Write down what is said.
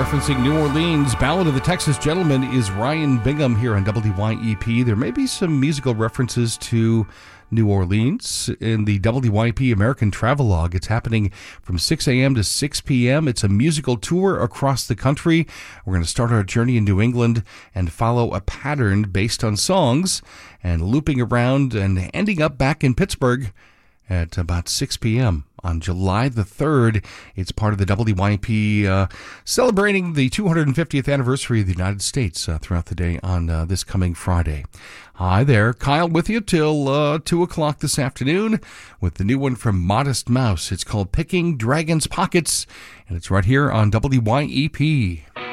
referencing New Orleans. Ballad of the Texas Gentleman is Ryan Bingham here on WYEP. There may be some musical references to New Orleans in the WYP American Travelogue. It's happening from 6 a.m. to 6 p.m. It's a musical tour across the country. We're going to start our journey in New England and follow a pattern based on songs and looping around and ending up back in Pittsburgh at about 6 p.m. on July the 3rd. It's part of the WYP celebrating the 250th anniversary of the United States throughout the day on this coming Friday. Hi there, Kyle with you till 2 o'clock this afternoon with the new one from Modest Mouse. It's called Picking Dragon's Pockets, and it's right here on WYEP.